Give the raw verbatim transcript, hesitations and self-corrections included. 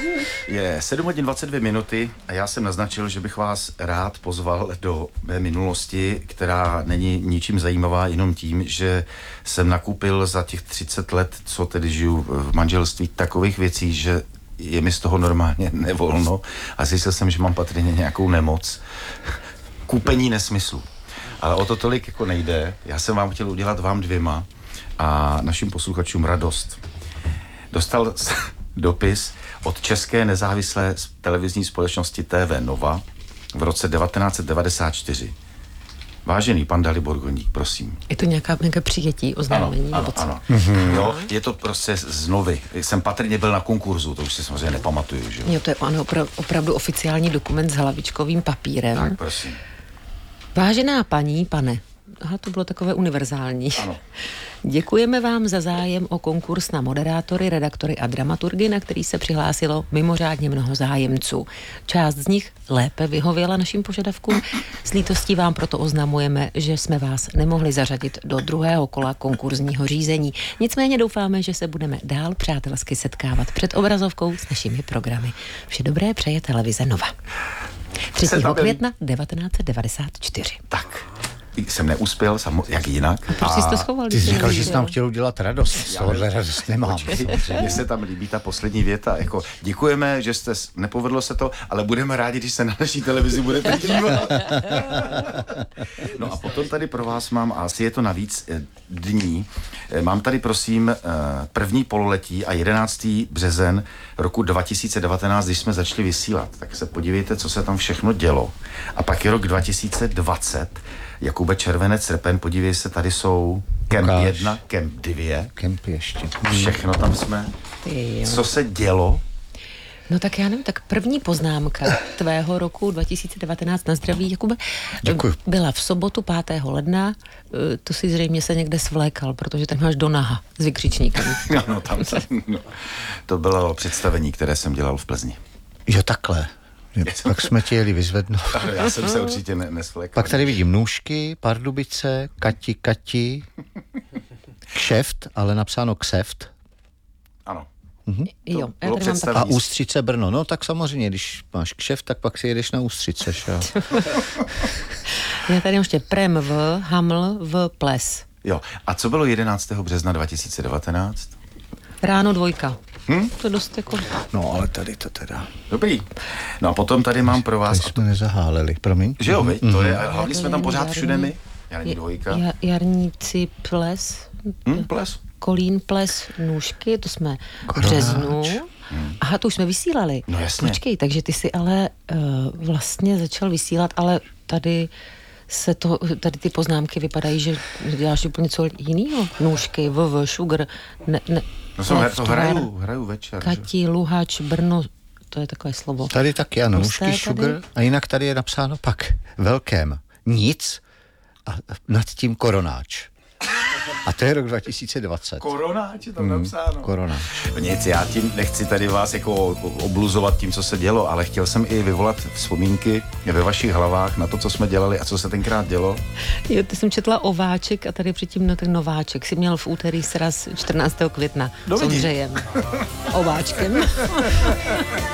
Je sedm hodin dvacet dvě minuty a já jsem naznačil, že bych vás rád pozval do mé minulosti, která není ničím zajímavá, jenom tím, že jsem nakupil za těch třicet let, co tedy žiju v manželství, takových věcí, že je mi z toho normálně nevolno a zjistil jsem, že mám patrně nějakou nemoc. Kupení nesmyslu. Ale o to tolik jako nejde. Já jsem vám chtěl udělat vám dvěma a našim posluchačům radost. Dostal dopis od české nezávislé televizní společnosti T V Nova v roce devatenáct set devadesát čtyři. Vážený pan Dalibor Goník, prosím. Je to nějaká, nějaké přijetí, oznámení? Ano, ano, ano. Mm-hmm. Jo, je to prostě z novy. Jsem patrně byl na konkurzu, to už si samozřejmě nepamatuju, že jo? Jo, to je ano, opra- opravdu oficiální dokument s hlavičkovým papírem. Tak, prosím. Vážená paní, pane, aha, to bylo takové univerzální. Ano. Děkujeme vám za zájem o konkurs na moderátory, redaktory a dramaturgy, na který se přihlásilo mimořádně mnoho zájemců. Část z nich lépe vyhověla našim požadavkům. S lítostí vám proto oznamujeme, že jsme vás nemohli zařadit do druhého kola konkurzního řízení. Nicméně doufáme, že se budeme dál přátelsky setkávat před obrazovkou s našimi programy. Vše dobré přeje televize Nova. třetího května devatenáct set devadesát čtyři. Tak. Jsem neuspěl, samo, jak jinak. A proč jsi to schoval? Ty jsi říkal, že jsi nám chtěl udělat radost. Z tohohle radost nemám. Mně se tam líbí ta poslední věta. Jako, děkujeme, že jste, nepovedlo se to, ale budeme rádi, když se na naší televizi budete dívat. No a potom tady pro vás mám, a asi je to navíc dní, mám tady prosím první pololetí a jedenáctý březen roku dva tisíce devatenáct, když jsme začali vysílat. Tak se podívejte, co se tam všechno dělo. A pak je rok dva tisíce dvacet, Jakube Červenec srpen, podívej se, tady jsou Kemp jedna, Kemp dvě. Kemp ještě. Všechno tam jsme. Co se dělo? No tak já nevím, tak první poznámka tvého roku dva tisíce devatenáct na zdraví, Jakube, Děkuji. Byla v sobotu pátého ledna, to si zřejmě se někde svlékal, protože tam máš do naha s vykřičníkem. No, tam se, no. To bylo představení, které jsem dělal v Plzni. Jo, takhle. Pak jsme tě jeli vyzvednout. Já jsem se určitě ne, nesvlékal. Pak tady vidím nůžky, Pardubice, Kati, Kati, kšeft, ale napsáno kseft. Ano. Mhm. Jo, já tady mám a Ústřice Brno. No tak samozřejmě, když máš kšeft, tak pak si jedeš na Ústřice. Já tady ještě Prem v, Haml v Ples. Jo, a co bylo jedenáctého března dva tisíce devatenáct? Ráno dvojka. Hm? To dost jako... No, ale tady to teda... Dobrý. No a potom tady mám pro vás... Tady jsme nezaháleli, promiň. Že jo, vy? Mm-hmm. To je, a hlavně jsme tam pořád všude my. Jarní dvojka. Ja, jarníci Ples. Hm, Ples. Kolín, Ples, nůžky, to jsme v březnu. Hmm. Aha, to už jsme vysílali. No jasně. Počkej, takže ty jsi ale uh, vlastně začal vysílat, ale tady se to, tady ty poznámky vypadají, že děláš úplně něco jiného. Nůžky, vv, sugar, ne, ne, no jsem ne, to hraju, hraju večer. Kati, že? Luhač, Brno, to je takové slovo. Tady taky, ano, nůžky, sugar, a jinak tady je napsáno pak velkém nic a nad tím koronáč. A to je rok dva tisíce dvacet. Koronáč je tam mm, napsáno. Koronáč. Nic, já tím nechci tady vás jako obluzovat tím, co se dělo, ale chtěl jsem i vyvolat vzpomínky ve vašich hlavách na to, co jsme dělali a co se tenkrát dělo. Jo, ty jsem četla Ováček a tady předtím na ten Nováček. Jsi měl v úterý sraz čtrnáctého května s Ondřejem. Ováčkem.